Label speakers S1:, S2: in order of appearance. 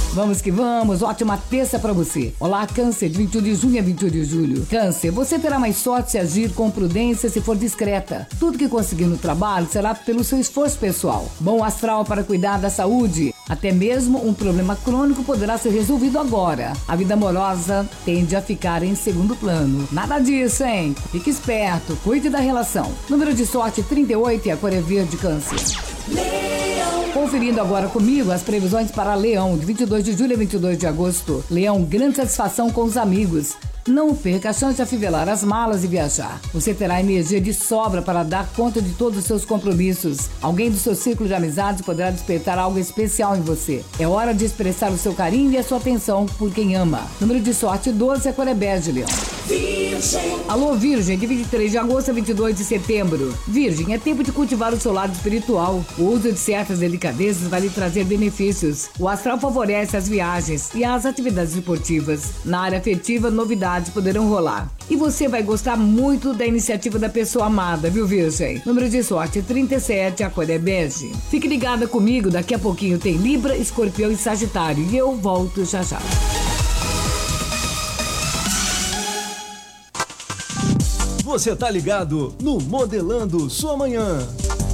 S1: Vamos que vamos, ótima terça pra você. Olá, Câncer, de 21 de junho a 21 de julho. Câncer, você terá mais sorte se agir com prudência se for discreta. Tudo que conseguir no trabalho será pelo seu esforço pessoal. Bom astral para cuidar da saúde. Até mesmo um problema crônico poderá ser resolvido agora. A vida amorosa tende a ficar em segundo plano. Nada disso, hein? Fique esperto, cuide da relação. Número de sorte 38 e a cor é verde, Câncer. Conferindo agora comigo as previsões para Leão, de 22 de julho a 22 de agosto. Leão, grande satisfação com os amigos. Não perca a chance de afivelar as malas e viajar. Você terá energia de sobra para dar conta de todos os seus compromissos. Alguém do seu círculo de amizades poderá despertar algo especial em você. É hora de expressar o seu carinho e a sua atenção por quem ama. Número de sorte 12, a cor é bege, Leão. Virgem. Alô, Virgem, de 23 de agosto a 22 de setembro. Virgem, é tempo de cultivar o seu lado espiritual. O uso de certas delicadezas vai lhe trazer benefícios. O astral favorece as viagens e as atividades esportivas. Na área afetiva, novidades poderão rolar. E você vai gostar muito da iniciativa da pessoa amada, viu, Virgem? Número de sorte 37, a cor é bege. Fique ligada comigo, daqui a pouquinho tem Libra, Escorpião e Sagitário. E eu volto já já.
S2: Você tá ligado no Modelando Sua Manhã.